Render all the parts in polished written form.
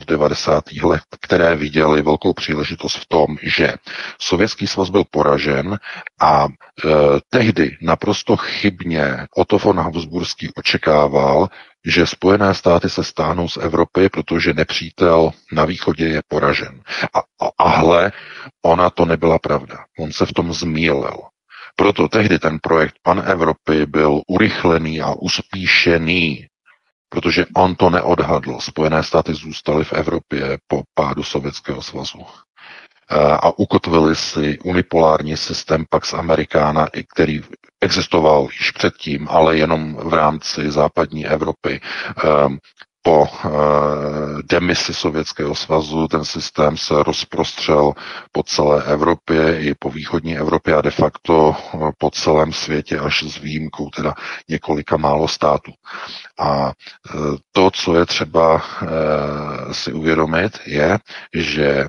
90. let, které viděli velkou příležitost v tom, že Sovětský svaz byl poražen a tehdy naprosto chybně Otto von Habsburský očekával, že Spojené státy se stáhnou z Evropy, protože nepřítel na východě je poražen. A hle, ona to nebyla pravda. On se v tom zmýlil. Proto tehdy ten projekt Pan Evropy byl urychlený a uspíšený, protože on to neodhadl. Spojené státy zůstaly v Evropě po pádu Sovětského svazu a ukotvili si unipolární systém Pax Americana, který existoval již předtím, ale jenom v rámci západní Evropy. Po demisi Sovětského svazu ten systém se rozprostřel po celé Evropě i po východní Evropě a de facto po celém světě až s výjimkou teda několika málo států. A to, co je třeba si uvědomit, je, že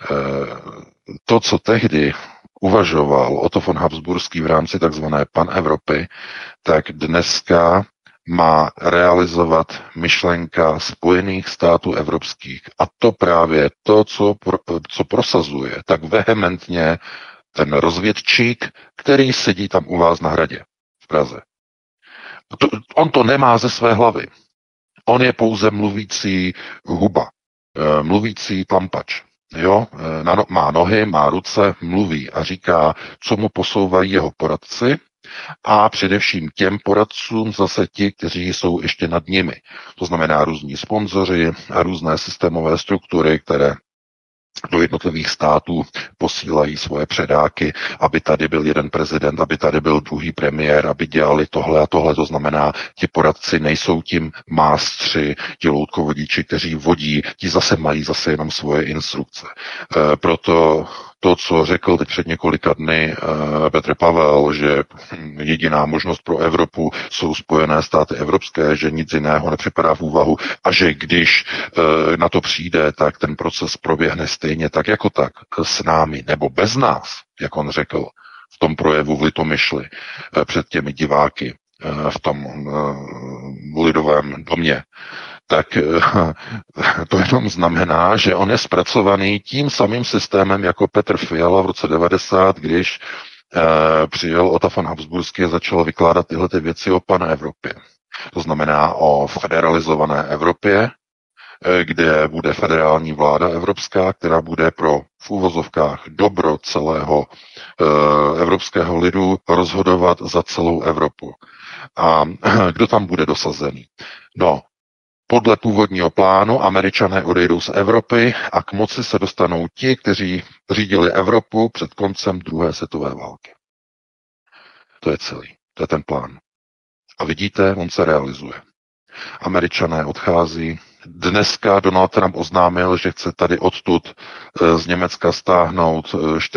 to, co tehdy uvažoval Otto von Habsburský v rámci takzvané Pan-Evropy, tak dneska má realizovat myšlenka Spojených států evropských. A to právě to, co prosazuje tak vehementně ten rozvědčík, který sedí tam u vás na hradě v Praze. On to nemá ze své hlavy. On je pouze mluvící huba, mluvící tlampač. Jo? Má nohy, má ruce, mluví a říká, co mu posouvají jeho poradci, a především těm poradcům zase ti, kteří jsou ještě nad nimi. To znamená různí sponzoři a různé systémové struktury, které do jednotlivých států posílají svoje předáky, aby tady byl jeden prezident, aby tady byl druhý premiér, aby dělali tohle a tohle. To znamená, ti poradci nejsou tím mástři, ti loutkovodiči, kteří vodí, ti zase mají zase jenom svoje instrukce. Proto to, co řekl teď před několika dny Petr Pavel, že jediná možnost pro Evropu jsou Spojené státy evropské, že nic jiného nepřipadá v úvahu a že když na to přijde, tak ten proces proběhne stejně tak jako tak s námi nebo bez nás, jak on řekl v tom projevu v Litomyšli před těmi diváky v tom lidovém domě, tak to jenom znamená, že on je zpracovaný tím samým systémem jako Petr Fiala v roce 90, když přijel Otto von Habsburský a začal vykládat tyhle ty věci o Pan-Evropě. To znamená o federalizované Evropě, kde bude federální vláda evropská, která bude pro v úvozovkách dobro celého evropského lidu rozhodovat za celou Evropu. A kdo tam bude dosazený? No, podle původního plánu Američané odejdou z Evropy a k moci se dostanou ti, kteří řídili Evropu před koncem druhé světové války. To je celý. To je ten plán. A vidíte, on se realizuje. Američané odchází. Dneska Donald Trump oznámil, že chce tady odtud z Německa stáhnout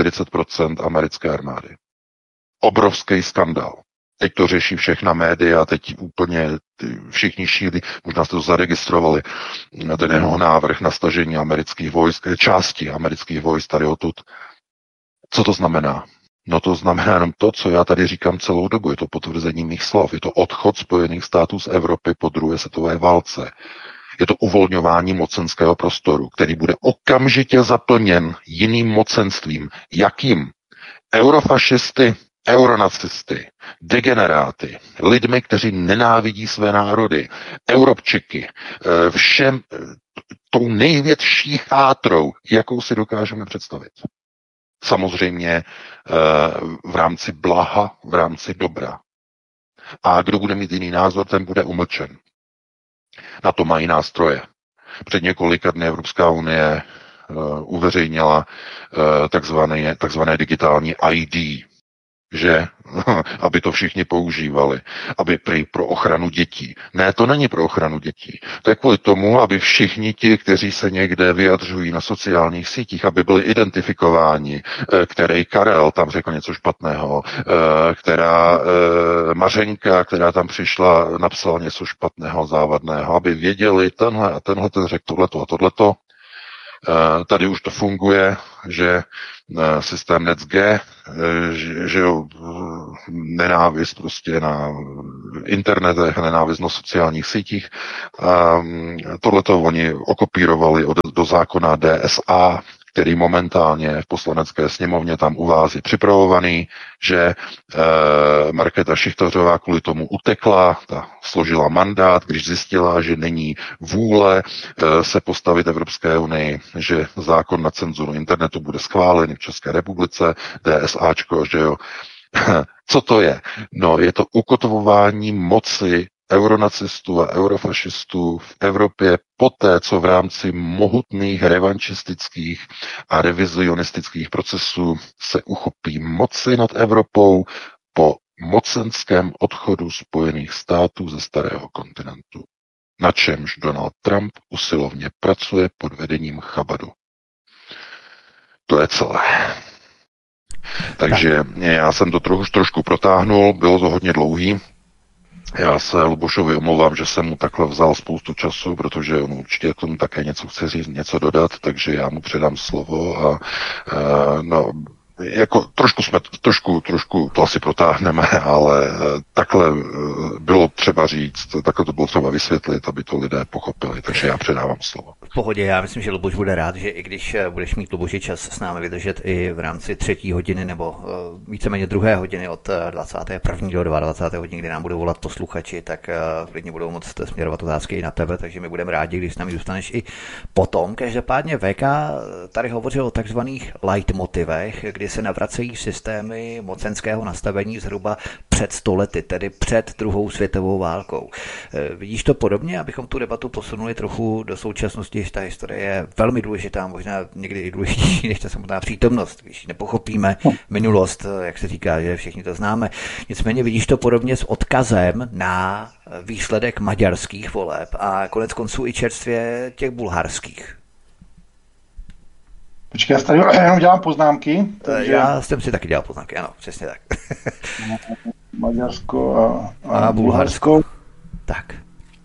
40% americké armády. Obrovský skandál. Teď to řeší všechna média, teď úplně všichni šílí, možná jste to zaregistrovali, ten jeho návrh na stažení amerických vojsk, části amerických vojsk tady odtud. Co to znamená? No to znamená jenom to, co já tady říkám celou dobu. Je to potvrzení mých slov. Je to odchod Spojených států z Evropy po druhé světové válce. Je to uvolňování mocenského prostoru, který bude okamžitě zaplněn jiným mocenstvím. Jakým? Eurofašisty, euronacisty, degeneráty, lidmi, kteří nenávidí své národy, Europčiky, všem tou největší chátrou, jakou si dokážeme představit. Samozřejmě v rámci blaha, v rámci dobra. A kdo bude mít jiný názor, ten bude umlčen. Na to mají nástroje. Před několika dny Evropská unie uveřejnila takzvané digitální ID, že aby to všichni používali, aby pro ochranu dětí. Ne, to není pro ochranu dětí. To je kvůli tomu, aby všichni ti, kteří se někde vyjadřují na sociálních sítích, aby byli identifikováni, který Karel tam řekl něco špatného, která Mařenka, která tam přišla, napsala něco špatného, závadného, aby věděli, tenhle a tenhle ten řekl tohleto a tohleto. Tady už to funguje, že systém NetzG, že jo, nenávist prostě na internetech, nenávist na sociálních sítích. Tohleto oni okopírovali do zákona DSA, který momentálně v poslanecké sněmovně tam u vás je připravovaný, že Markéta Šichtařová kvůli tomu utekla, ta složila mandát, když zjistila, že není vůle se postavit Evropské unii, že zákon na cenzuru internetu bude schválen v České republice, DSAčko, že jo. Co to je? No, je to ukotvování moci euronacistů a eurofašistů v Evropě poté, co v rámci mohutných revanšistických a revizionistických procesů se uchopí moci nad Evropou po mocenském odchodu Spojených států ze starého kontinentu. Na čemž Donald Trump usilovně pracuje pod vedením Chabadu. To je celé. Takže já jsem to trošku protáhnul, bylo to hodně dlouhý. Já se Lubošovi omlouvám, že jsem mu takhle vzal spoustu času, protože on určitě k tomu také něco chce říct, něco dodat, takže já mu předám slovo a no, jako trošku to asi protáhneme, ale takhle bylo třeba říct, takhle to bylo třeba vysvětlit, aby to lidé pochopili, takže já předávám slovo. V pohodě, já myslím, že Luboš bude rád, že i když budeš mít, Luboši, čas s námi vydržet i v rámci 3. hodiny nebo víceméně 2. hodiny od 21. do 22. hodiny, kdy nám budou volat posluchači, tak klidně budou moct směrovat otázky i na tebe, takže my budeme rádi, když s námi zůstaneš i potom. Každopádně VK tady hovořil o takzvaných leitmotivech, kdy se navracejí systémy mocenského nastavení zhruba před 100 lety, tedy před druhou světovou válkou. Vidíš to podobně, abychom tu debatu posunuli trochu do současnosti? Ta historie je velmi důležitá, možná někdy i důležitější než ta samotná přítomnost. Když nepochopíme minulost, jak se říká, že všichni to známe. Nicméně vidíš to podobně s odkazem na výsledek maďarských voleb a konec konců i čerstvě těch bulharských. Počkej, já tady jenom dělám poznámky. Takže... Já jsem si taky dělal poznámky, ano, přesně tak. Maďarsko a Bulharsko. Tak.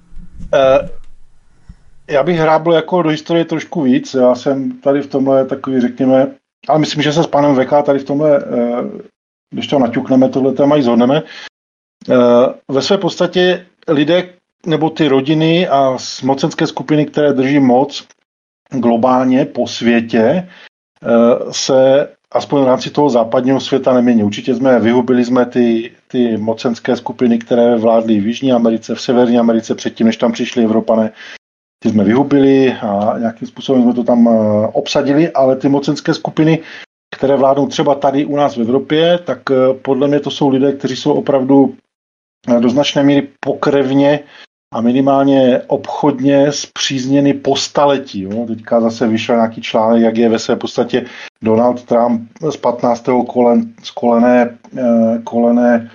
Já bych hrábl jako do historie trošku víc. Já jsem tady v tomhle takový, řekněme, ale myslím, že se s panem VK tady v tomhle, když to naťukneme, tohle téma i zhodneme. Ve své podstatě lidé, nebo ty rodiny a mocenské skupiny, které drží moc globálně po světě, se aspoň v rámci toho západního světa nemění. Určitě vyhubili jsme ty mocenské skupiny, které vládly v Jižní Americe, v Severní Americe předtím, než tam přišli Evropané. Ty jsme vyhubili a nějakým způsobem jsme to tam obsadili, ale ty mocenské skupiny, které vládnou třeba tady u nás v Evropě, tak podle mě to jsou lidé, kteří jsou opravdu do značné míry pokrevně a minimálně obchodně spřízněny po staletí. Jo. Teďka zase vyšel nějaký článek, jak je ve své podstatě Donald Trump z 15. kolené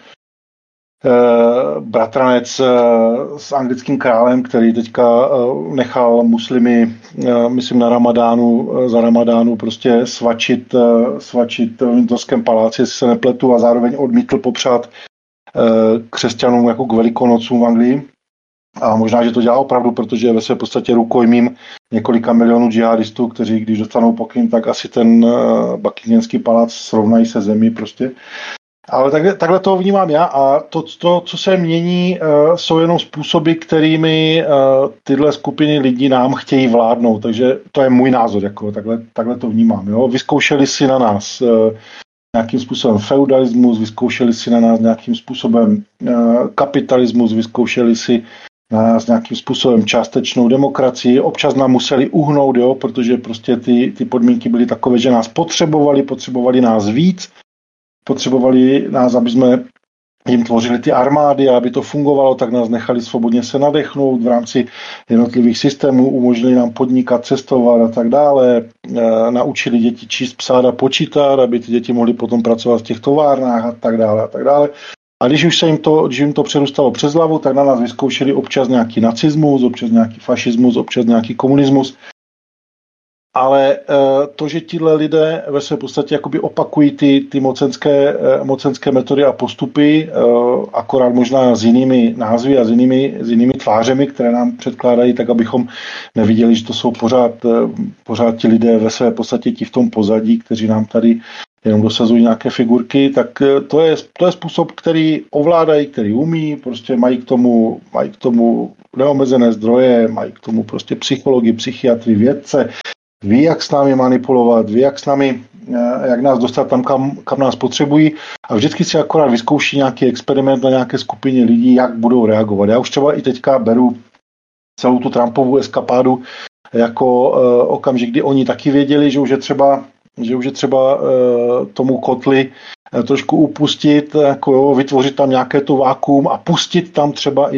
bratranec s anglickým králem, který teďka nechal muslimy, myslím za Ramadánu prostě svačit v Windsorském paláci, jestli se nepletu, a zároveň odmítl popřát křesťanům jako k Velikonocům v Anglii. A možná, že to dělá opravdu, protože je ve své podstatě rukojmím několika milionů džihadistů, kteří, když dostanou pokyn, tak asi ten Buckinghamský palác srovnají se zemí prostě. Ale takhle to vnímám já a to, co se mění, jsou jenom způsoby, kterými tyhle skupiny lidí nám chtějí vládnout. Takže to je můj názor, jako takhle to vnímám. Jo? Vyzkoušeli si na nás nějakým způsobem feudalismus, vyzkoušeli si na nás nějakým způsobem kapitalismus, vyzkoušeli si na nás nějakým způsobem částečnou demokracii. Občas nám museli uhnout, jo? Protože prostě ty podmínky byly takové, že nás potřebovali nás víc, potřebovali nás, aby jsme jim tvořili ty armády, a aby to fungovalo, tak nás nechali svobodně se nadechnout v rámci jednotlivých systémů, umožnili nám podnikat, cestovat a tak dále, naučili děti číst, psát a počítat, aby ty děti mohly potom pracovat v těch továrnách a tak dále a tak dále. A když jim to přerůstalo přes hlavu, tak na nás vyzkoušeli občas nějaký nacismus, občas nějaký fašismus, občas nějaký komunismus. Ale to, že tihle lidé ve své podstatě jakoby opakují ty mocenské metody a postupy, akorát možná s jinými názvy a s jinými tvářemi, které nám předkládají, tak abychom neviděli, že to jsou pořád ti lidé ve své podstatě ti v tom pozadí, kteří nám tady jenom dosazují nějaké figurky, tak to je způsob, který ovládají, který umí, prostě mají k tomu neomezené zdroje, mají k tomu prostě psychologii, psychiatry, vědce, ví, jak s námi manipulovat, ví, jak nás dostat tam, kam nás potřebují a vždycky si akorát vyzkouší nějaký experiment na nějaké skupině lidí, jak budou reagovat. Já už třeba i teďka beru celou tu Trumpovu eskapádu jako okamžik, kdy oni taky věděli, že už je třeba tomu kotli trošku upustit, jako vytvořit tam nějaké to vákuum a pustit tam třeba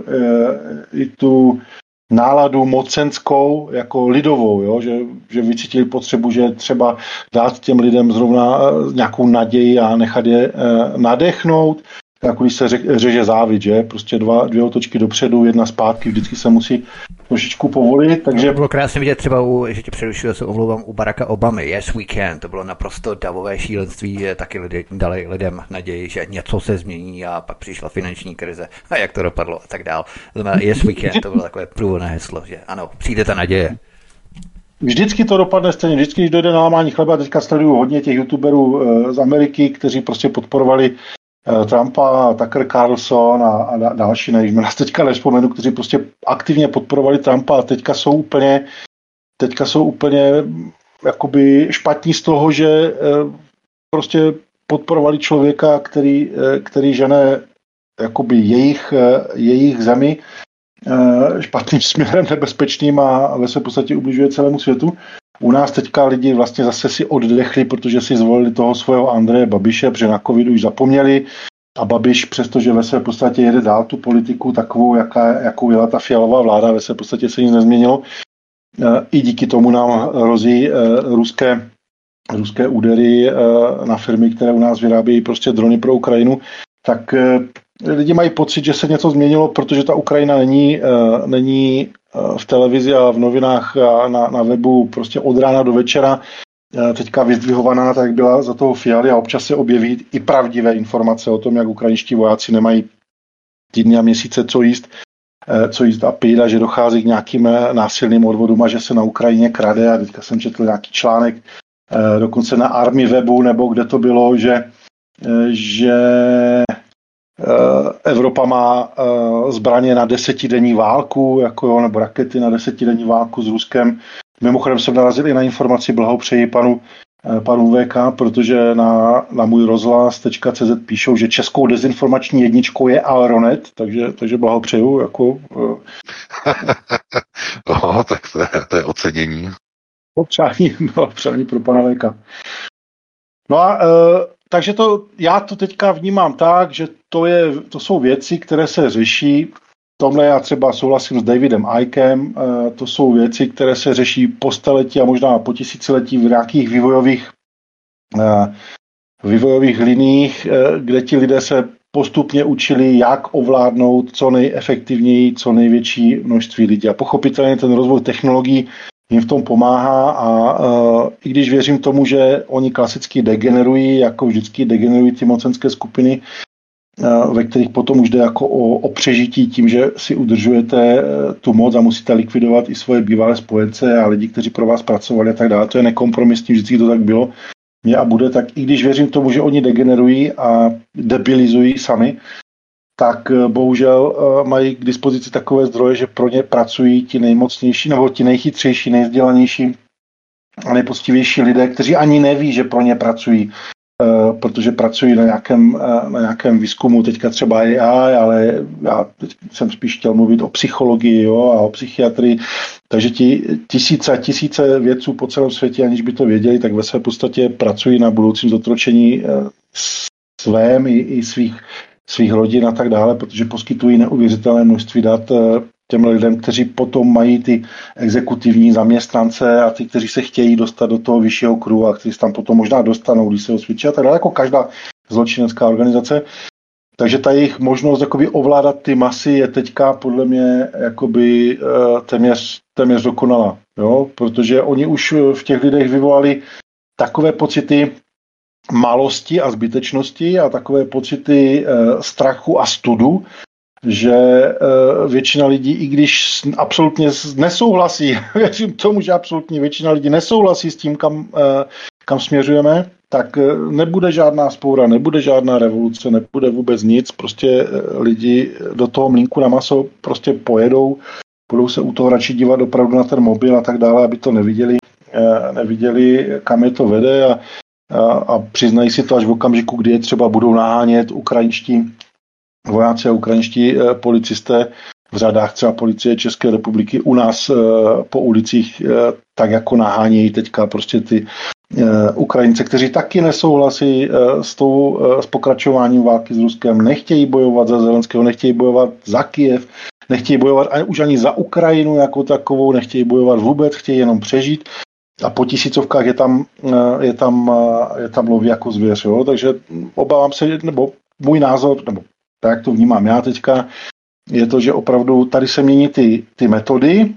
i tu náladu mocenskou jako lidovou, jo? Že vycítili potřebu, že třeba dát těm lidem zrovna nějakou naději a nechat je nadechnout, jako když se řeže závid, že? Prostě dvě otočky dopředu, jedna zpátky, vždycky se musí trošičku povolit, takže... To bylo krásně vidět třeba, že tě přerušil, se omlouvám, u Baracka Obamy, Yes We Can, to bylo naprosto davové šílenství, taky dali lidem naději, že něco se změní a pak přišla finanční krize a jak to dopadlo a tak dál. Yes We Can, to bylo takové průvodné heslo, že ano, přijde ta naděje. Vždycky to dopadne stejně, vždycky, když dojde na lámání chleba, teďka sleduju hodně těch youtuberů z Ameriky, kteří prostě podporovali Trumpa, Tucker Carlson a další, nevím, nás teďka nevzpomenu, kteří prostě aktivně podporovali Trumpa a teďka jsou úplně jakoby špatní z toho, že prostě podporovali člověka, který žene jakoby jejich zemi špatným směrem, nebezpečným a ve své podstatě ubližuje celému světu. U nás teďka lidi vlastně zase si oddechli, protože si zvolili toho svého Andreje Babiše, protože na covidu už zapomněli a Babiš, přestože ve své podstatě jede dál tu politiku takovou, jakou jela ta Fialová vláda, ve své podstatě se nic nezměnilo. I díky tomu nám hrozí ruské údery na firmy, které u nás vyrábějí prostě drony pro Ukrajinu, tak lidi mají pocit, že se něco změnilo, protože ta Ukrajina není v televizi a v novinách a na webu prostě od rána do večera teďka vyzdvihovaná, tak byla za toho Fialy a občas se objeví i pravdivé informace o tom, jak ukrajinští vojáci nemají týdny a měsíce co jíst a pít a že dochází k nějakým násilným odvodům a že se na Ukrajině krade a teďka jsem četl nějaký článek dokonce na Army webu nebo kde to bylo, že Evropa má zbraně na 10denní válku, nebo rakety na 10denní válku s Ruskem. Mimochodem jsem narazil i na informaci, blahopřeji panu VK, protože na můj rozhlas.cz píšou, že českou dezinformační jedničkou je Alronet, takže blahopřeju. Tak to je ocenění. Přání pro pana VK. No a takže já to teďka vnímám tak, že to jsou věci, které se řeší. V tomhle já třeba souhlasím s Davidem Ickem. To jsou věci, které se řeší po staletí a možná po tisíciletí v nějakých vývojových liních, kde ti lidé se postupně učili, jak ovládnout co nejefektivněji, co největší množství lidí. A pochopitelně ten rozvoj technologií jim v tom pomáhá a i když věřím tomu, že oni klasicky degenerují, jako vždycky degenerují ty mocenské skupiny, ve kterých potom už jde jako o přežití tím, že si udržujete tu moc a musíte likvidovat i svoje bývalé spojence a lidi, kteří pro vás pracovali a tak dále. To je nekompromisní, vždycky to tak bylo, je a bude. Tak i když věřím tomu, že oni degenerují a debilizují sami, tak bohužel mají k dispozici takové zdroje, že pro ně pracují ti nejmocnější nebo ti nejchytřejší, nejvzdělanější a nejpoctivější lidé, kteří ani neví, že pro ně pracují, protože pracují na nějakém výzkumu, teďka třeba AI, ale já teď jsem spíš chtěl mluvit o psychologii a o psychiatrii, takže ti tisíce vědců po celém světě, aniž by to věděli, tak ve své podstatě pracují na budoucím zotročení svém i svých rodin a tak dále, protože poskytují neuvěřitelné množství dat těm lidem, kteří potom mají ty exekutivní zaměstnance a ty, kteří se chtějí dostat do toho vyššího kruhu a kteří se tam potom možná dostanou, když se osvědčí a tak dále, jako každá zločinecká organizace. Takže ta jejich možnost jakoby ovládat ty masy je teďka podle mě jakoby téměř dokonalá, jo? Protože oni už v těch lidech vyvolali takové pocity malosti a zbytečnosti a takové pocity strachu a studu, že většina lidí, i když absolutně nesouhlasí, věřím tomu, že absolutně většina lidí nesouhlasí s tím, kam směřujeme, tak nebude žádná vzpoura, nebude žádná revoluce, nebude vůbec nic, prostě lidi do toho mlýnku na maso prostě pojedou, budou se u toho radši dívat opravdu na ten mobil a tak dále, aby to neviděli, kam je to vede a přiznají si to až v okamžiku, kdy je třeba budou nahánět ukrajinští vojáci a ukrajinští policisté v řadách třeba policie České republiky u nás po ulicích tak jako nahánějí teďka prostě ty Ukrajince, kteří taky nesouhlasí s pokračováním války s Ruskem, nechtějí bojovat za Zelenského, nechtějí bojovat za Kyjev, nechtějí bojovat už ani za Ukrajinu jako takovou, nechtějí bojovat vůbec, chtějí jenom přežít a po tisícovkách je tam loví jako zvěř, jo? Takže obávám se, nebo můj názor, nebo tak, jak to vnímám já teďka, je to, že opravdu tady se mění ty metody,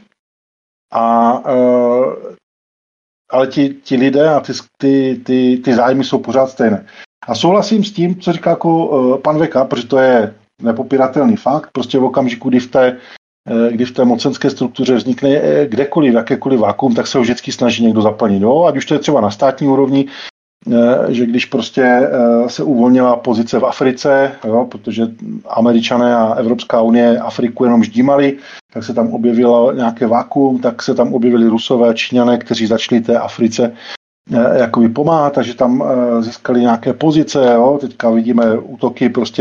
ale ti lidé a ty zájmy jsou pořád stejné. A souhlasím s tím, co říká jako pan Veka, protože to je nepopiratelný fakt, prostě v okamžiku, kdy v té mocenské struktuře vznikne kdekoliv, jakékoliv vákuum, tak se ho vždycky snaží někdo zaplnit. Jo? Ať už to je třeba na státní úrovni, že když prostě se uvolnila pozice v Africe, jo, protože Američané a Evropská unie Afriku jenom ždímali, tak se tam objevilo nějaké vákuum, tak se tam objevili Rusové a Číňané, kteří začali té Africe jakoby pomáhat, takže tam získali nějaké pozice. Jo. Teďka vidíme útoky prostě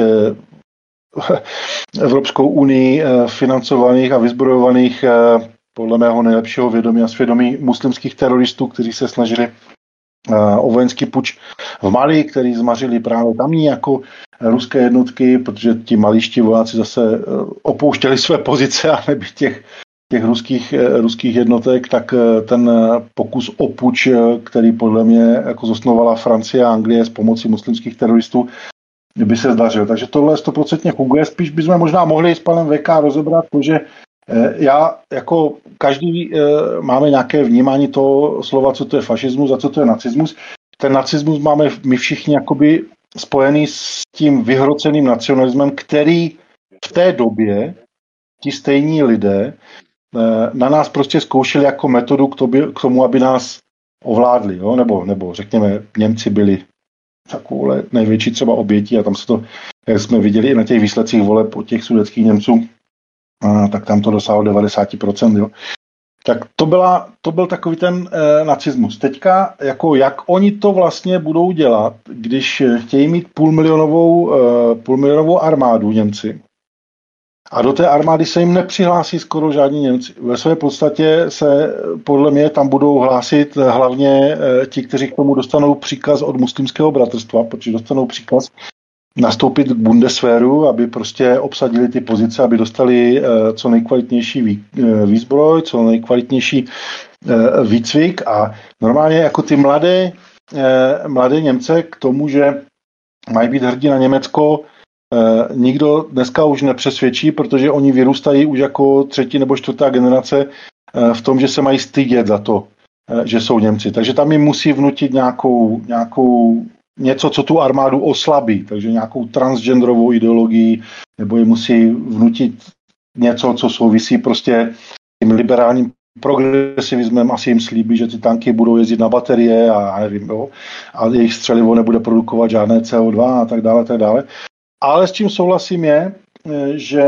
Evropskou unii financovaných a vyzbrojovaných podle mého nejlepšího vědomí a svědomí muslimských teroristů, kteří se snažili o vojenský puč v Mali, který zmařili právě tamní jako ruské jednotky, protože ti malíští vojáci zase opouštěli své pozice a nebýt těch ruských jednotek, tak ten pokus o puč, který podle mě jako zosnovala Francie a Anglie s pomocí muslimských teroristů, by se zdařil. Takže tohle 100% funguje. Spíš bychom možná mohli s panem VK rozebrat to, že já jako každý máme nějaké vnímání toho slova, co to je fašismus a co to je nacismus. Ten nacismus máme my všichni jakoby spojený s tím vyhroceným nacionalismem, který v té době ti stejní lidé na nás prostě zkoušeli jako metodu k tomu, aby nás ovládli. Jo? Nebo řekněme, Němci byli takovou největší třeba obětí a tam se to, jak jsme viděli i na těch výsledcích voleb od těch sudetských Němců, tak tam to dosáhlo 90%. Jo. Tak to byl takový ten nacismus. Teďka, jako jak oni to vlastně budou dělat, když chtějí mít půlmilionovou armádu Němci a do té armády se jim nepřihlásí skoro žádní Němci. Ve své podstatě se podle mě tam budou hlásit hlavně ti, kteří k tomu dostanou příkaz od muslimského bratrstva, protože dostanou příkaz nastoupit k Bundeswehru, aby prostě obsadili ty pozice, aby dostali co nejkvalitnější výzbroj, co nejkvalitnější výcvik a normálně jako ty mladé Němce k tomu, že mají být hrdí na Německo, nikdo dneska už nepřesvědčí, protože oni vyrůstají už jako 3. nebo 4. generace v tom, že se mají stydět za to, že jsou Němci. Takže tam jim musí vnutit nějakou něco, co tu armádu oslabí, takže nějakou transgenderovou ideologii, nebo jim musí vnutit něco, co souvisí prostě tím liberálním progresivismem, asi jim slíbí, že ty tanky budou jezdit na baterie a nevím, jo, a jejich střelivo nebude produkovat žádné CO2 a tak dále, tak dále. Ale s čím souhlasím je, že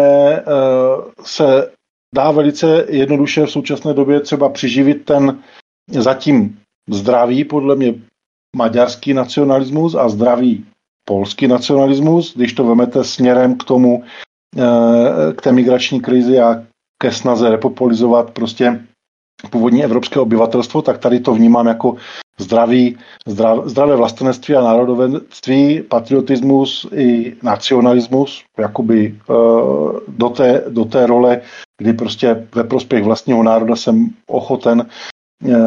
se dá velice jednoduše v současné době třeba přiživit ten zatím zdravý, podle mě, maďarský nacionalismus a zdravý polský nacionalismus, když to vemete směrem k té migrační krizi a ke snaze repopulizovat prostě původní evropské obyvatelstvo, tak tady to vnímám jako zdravé vlastenectví a národovenství, patriotismus i nacionalismus, jakoby do té role, kdy prostě ve prospěch vlastního národa jsem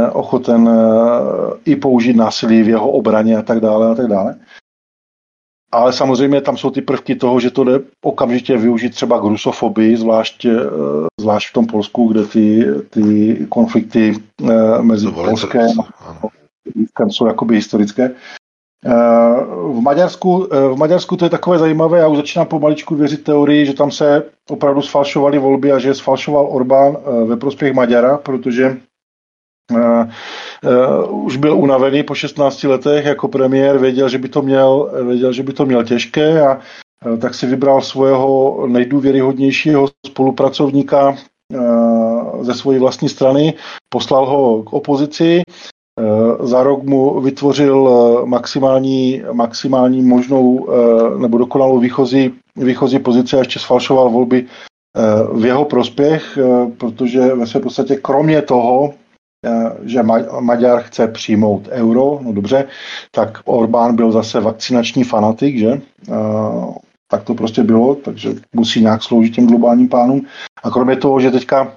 ochoten i použít násilí v jeho obraně a tak dále a tak dále. ale samozřejmě tam jsou ty prvky toho, že to jde okamžitě využít třeba k rusofobii, zvlášť v tom Polsku, kde ty konflikty mezi Polskem a Ruskem jsou jakoby historické. V Maďarsku to je takové zajímavé, já už začínám pomaličku věřit teorii, že tam se opravdu sfalšovaly volby a že sfalšoval Orbán ve prospěch Maďara, protože už byl unavený po 16 letech jako premiér, věděl, že by to měl těžké a tak si vybral svého nejdůvěryhodnějšího spolupracovníka ze své vlastní strany, poslal ho k opozici, za rok mu vytvořil maximální možnou nebo dokonalou výchozí pozici a ještě sfalšoval volby v jeho prospěch, protože ve své podstatě kromě toho, že Maďar chce přijmout euro, no dobře, tak Orbán byl zase vakcinační fanatik, že? Tak to prostě bylo, takže musí nějak sloužit těm globálním plánům. A kromě toho, že teďka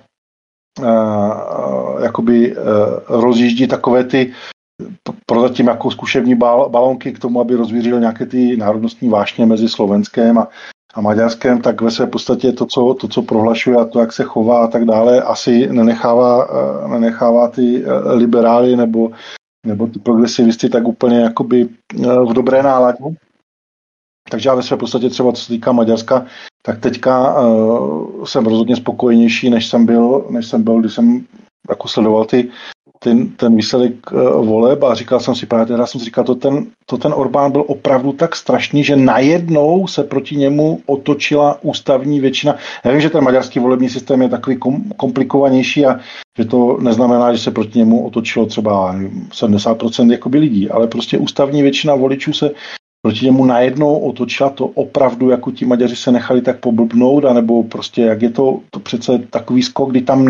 rozjíždí takové ty prozatím jako zkušební balónky k tomu, aby rozvířil nějaké ty národnostní vášně mezi Slovenskem a Maďarskem, tak ve své podstatě to, co prohlašuje a to, jak se chová a tak dále, asi nenechává ty liberály nebo ty progresivisty tak úplně jakoby v dobré náladě. Takže já ve své podstatě třeba, co se týká Maďarska, tak teďka jsem rozhodně spokojenější, než jsem byl, když jsem jako sledoval ten výsledek voleb a říkal jsem si právě, to ten Orbán byl opravdu tak strašný, že najednou se proti němu otočila ústavní většina. Já vím, že ten maďarský volební systém je takový komplikovanější a že to neznamená, že se proti němu otočilo třeba 70% jakoby lidí, ale prostě ústavní většina voličů se proti němu najednou otočila, to opravdu, jako ti Maďaři se nechali tak poblbnout, anebo prostě, jak je to přece takový skok, kdy tam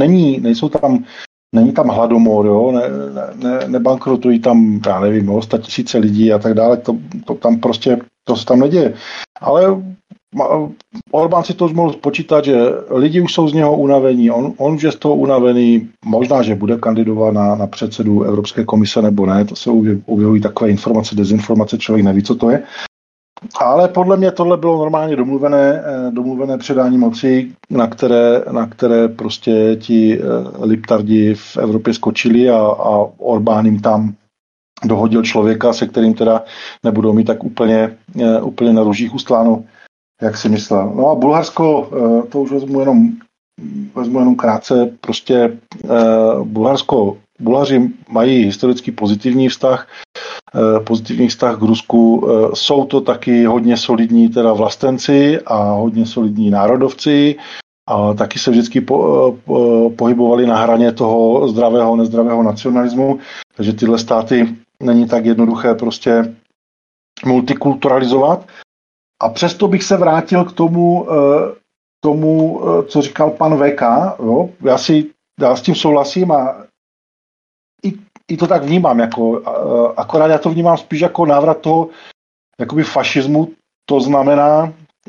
není tam hladomor, jo? Nebankrotují tam, já nevím, 100 000 lidí a tak dále, to tam prostě, to se tam neděje. Ale Orbán si to už mohl spočítat, že lidi už jsou z něho unavení, on už je z toho unavený, možná, že bude kandidovat na předsedu Evropské komise nebo ne, to se objevují takové informace, dezinformace, člověk neví, co to je. Ale podle mě tohle bylo normálně domluvené předání moci, na které prostě ti liptardi v Evropě skočili a Orbán jim tam dohodil člověka, se kterým teda nebudou mít tak úplně na růžích ustláno, jak si myslel. No a Bulharsko, to už vezmu jenom krátce, prostě Bulhaři mají historicky pozitivní vztah k Rusku. Jsou to taky hodně solidní teda vlastenci a hodně solidní národovci a taky se vždycky pohybovali na hraně toho zdravého, nezdravého nacionalismu, takže tyhle státy není tak jednoduché prostě multikulturalizovat. A přesto bych se vrátil k tomu, co říkal pan VK. Jo? Já s tím souhlasím a i to tak vnímám. Akorát já to vnímám spíš jako návrat toho jakoby fašismu. To znamená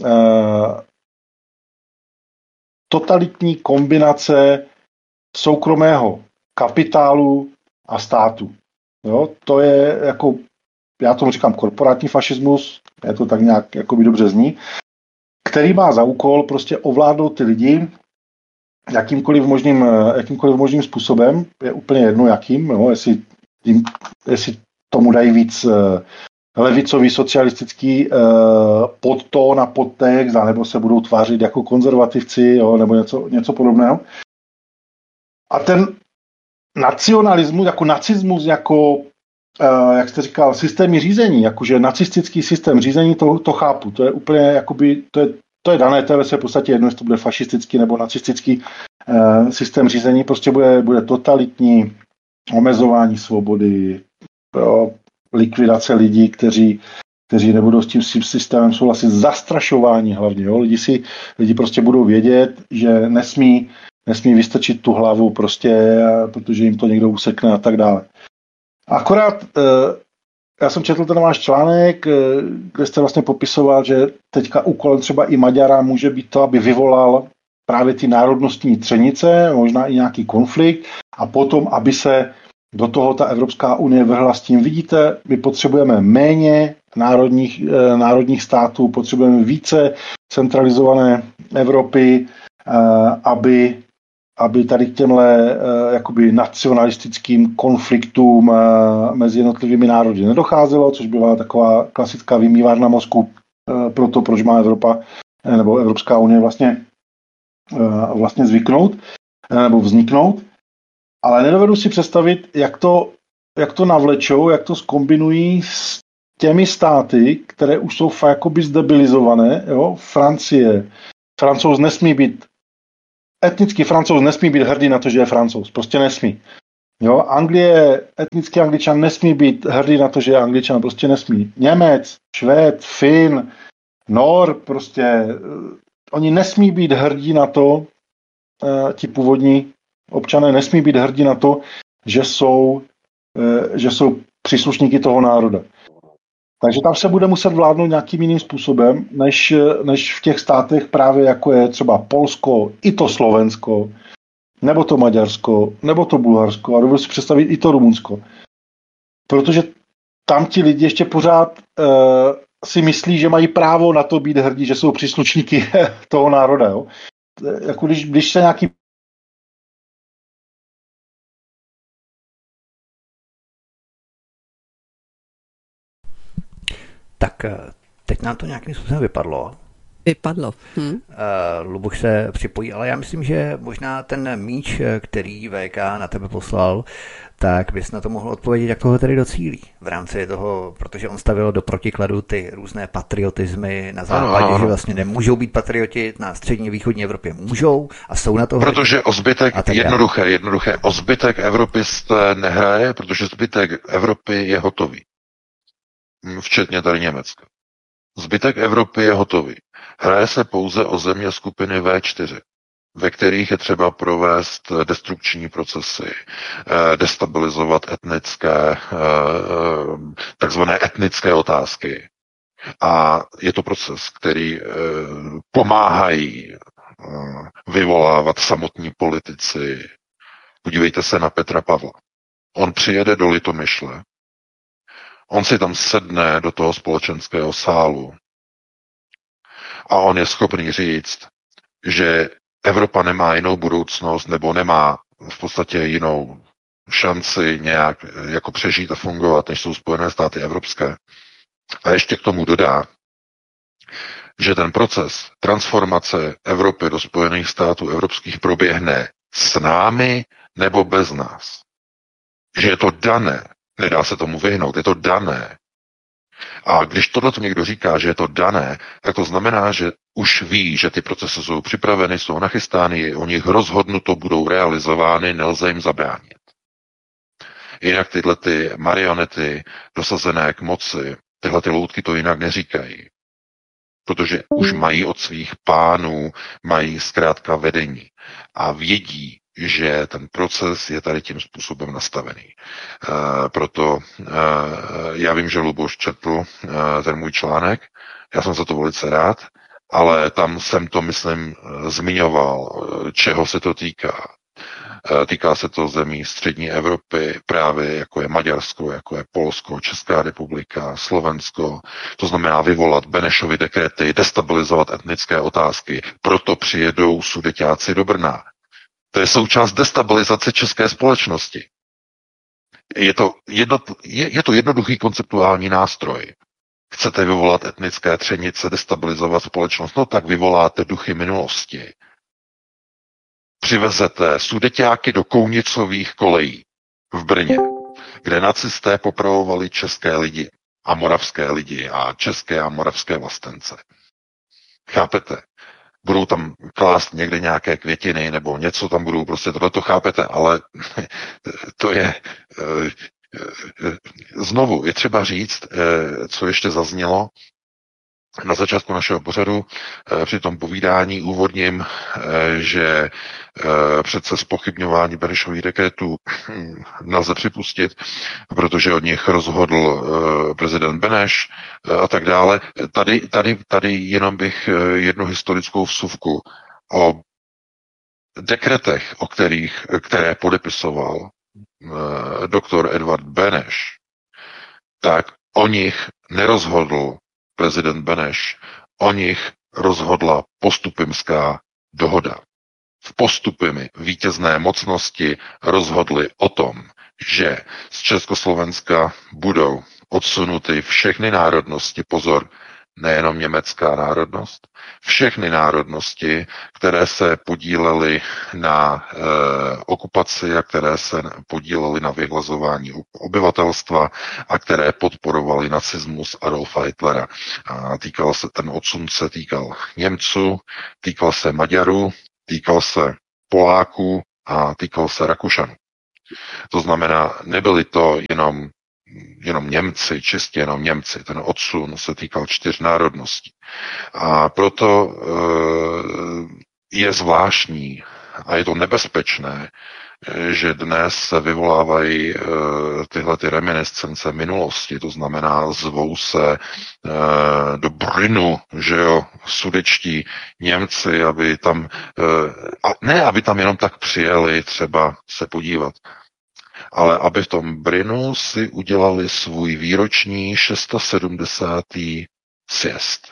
totalitní kombinace soukromého kapitálu a státu. Jo? To je jako, já tomu říkám korporátní fašismus, je to tak nějak jakoby dobře zní, který má za úkol prostě ovládnout ty lidi jakýmkoliv možným způsobem, je úplně jedno jakým, jo, jestli tomu dají víc levicový socialistický podtón a podtext, nebo se budou tvářit jako konzervativci, jo, nebo něco podobného. A ten nacionalismus, jako nacismus, jako jak jste říkal, systémy řízení, jakože nacistický systém řízení, to chápu. To je úplně, jakoby, to je dané, to je ve své podstatě jedno, jestli to bude fašistický nebo nacistický systém řízení, prostě bude totalitní omezování svobody, jo, likvidace lidí, kteří nebudou s tím systémem souhlasit, zastrašování hlavně. Jo. Lidi prostě budou vědět, že nesmí vystrčit tu hlavu prostě, protože jim to někdo usekne a tak dále. Akorát já jsem četl ten váš článek, kde jste vlastně popisoval, že teďka úkolem třeba i Maďara může být to, aby vyvolal právě ty národnostní třenice, možná i nějaký konflikt a potom, aby se do toho ta Evropská unie vrhla s tím, vidíte, my potřebujeme méně národních států, potřebujeme více centralizované Evropy, aby tady k těmhle jakoby nacionalistickým konfliktům mezi jednotlivými národy nedocházelo, což byla taková klasická vymývárna mozku pro to, proč má Evropa nebo Evropská unie vlastně zvyknout nebo vzniknout. Ale nedovedu si představit, jak to navlečou, jak to zkombinují s těmi státy, které už jsou jakoby zdebilizované. Jo? Francouz nesmí být etnický Francouz nesmí být hrdý na to, že je Francouz. Prostě nesmí. Jo? Etnický Angličan nesmí být hrdý na to, že je Angličan. Prostě nesmí. Němec, Švéd, Fin, Nor, prostě oni nesmí být hrdí na to, ti původní občané nesmí být hrdí na to, že jsou příslušníky toho národa. Takže tam se bude muset vládnout nějakým jiným způsobem, než v těch státech právě jako je třeba Polsko, i to Slovensko, nebo to Maďarsko, nebo to Bulharsko a dovedu si představit i to Rumunsko. Protože tam ti lidi ještě pořád si myslí, že mají právo na to být hrdí, že jsou příslušníky toho národa. Jo? Jako když se nějaký Tak teď nám to nějakým způsobem vypadlo. Luboš se připojí, ale já myslím, že možná ten míč, který VK na tebe poslal, tak bys na to mohl odpovědět, jak toho tedy docílí v rámci toho, protože on stavil do protikladu ty různé patriotizmy na západě, že vlastně nemůžou být patrioti, na střední východní Evropě můžou a jsou na to. Protože o zbytek, jednoduché, o zbytek Evropy jste nehraje, protože zbytek Evropy je hotový. Včetně tady Německa. Zbytek Evropy je hotový. Hraje se pouze o země skupiny V4, ve kterých je třeba provést destrukční procesy, destabilizovat takzvané etnické otázky. A je to proces, který pomáhají vyvolávat samotní politici. Podívejte se na Petra Pavla. On přijede do Litomyšle, on si tam sedne do toho společenského sálu a on je schopný říct, že Evropa nemá jinou budoucnost nebo nemá v podstatě jinou šanci nějak jako přežít a fungovat, než jsou Spojené státy evropské. A ještě k tomu dodá, že ten proces transformace Evropy do Spojených států evropských proběhne s námi nebo bez nás. Že je to dané. Nedá se tomu vyhnout, je to dané. A když tohle někdo říká, že je to dané, tak to znamená, že už ví, že ty procesy jsou připraveny, jsou nachystány, o nich rozhodnuto, budou realizovány, nelze jim zabránit. Jinak tyhle ty marionety dosazené k moci, tyhle ty loutky to jinak neříkají. Protože už mají od svých pánů, mají zkrátka vedení a vědí, že ten proces je tady tím způsobem nastavený. Proto já vím, že Luboš četl ten můj článek, já jsem za to velice rád, ale tam jsem to, myslím, zmiňoval, čeho se to týká. Týká se to zemí střední Evropy, právě jako je Maďarsko, jako je Polsko, Česká republika, Slovensko. To znamená vyvolat Benešovy dekrety, destabilizovat etnické otázky. Proto přijedou Sudeťáci do Brna. To je součást destabilizace české společnosti. Je to jednoduchý konceptuální nástroj. Chcete vyvolat etnické třenice, destabilizovat společnost, no tak vyvoláte duchy minulosti. Přivezete Sudeťáky do Kounicových kolejí v Brně, kde nacisté popravovali české lidi a moravské lidi a české a moravské vlastence. Chápete? Budou tam klást někde nějaké květiny nebo něco tam budou, prostě tohleto chápete, ale to je znovu, je třeba říct, co ještě zaznělo na začátku našeho pořadu při tom povídání úvodním, že přece zpochybňování Benešových dekretů nelze připustit, protože od nich rozhodl prezident Beneš a tak dále. Tady jenom bych jednu historickou vsuvku o dekretech, které podepisoval doktor Edvard Beneš, tak o nich nerozhodl prezident Beneš, o nich rozhodla postupimská dohoda. V postupimi vítězné mocnosti rozhodly o tom, že z Československa budou odsunuty všechny národnosti, pozor, nejenom německá národnost, všechny národnosti, které se podílely na okupaci a které se podílely na vyhlazování obyvatelstva a které podporovaly nacismus Adolfa Hitlera. A ten odsun se týkal Němců, týkal se Maďarů, týkal se Poláků a týkal se Rakušanů. To znamená, nebyli to jenom Němci, čistě jenom Němci. Ten odsun se týkal 4 národností. A proto je zvláštní a je to nebezpečné, že dnes se vyvolávají tyhle ty reminiscence minulosti, to znamená zvou se do Brynu, že jo, sudečtí Němci, aby tam, aby tam jenom tak přijeli třeba se podívat, ale aby v tom Brynu si udělali svůj výroční 670. sjezd.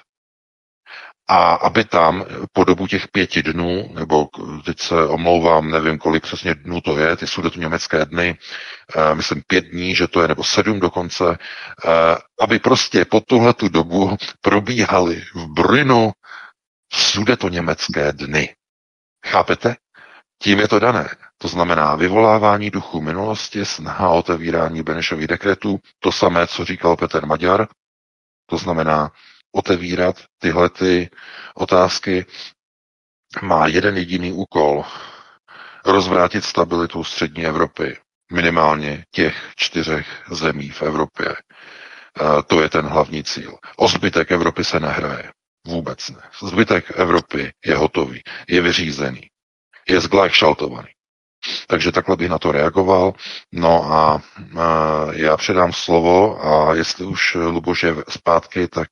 A aby tam po dobu těch 5 dnů, nebo teď se omlouvám, nevím, kolik přesně dnů to je, ty sudetoněmecké dny, myslím 5 dní, že to je, nebo 7 dokonce, aby prostě po tuhletu dobu probíhaly v Brynu sudetoněmecké dny. Chápete? Tím je to dané. To znamená vyvolávání duchu minulosti, snaha o otevírání Benešových dekretů, to samé, co říkal Petr Maďar, to znamená otevírat tyhle ty otázky, má jeden jediný úkol, rozvrátit stabilitu střední Evropy, minimálně těch 4 zemí v Evropě. To je ten hlavní cíl. O zbytek Evropy se nehraje. Vůbec ne. Zbytek Evropy je hotový, je vyřízený, je zglajšaltovaný. Takže takhle bych na to reagoval. No a já předám slovo a jestli už Luboš je zpátky, tak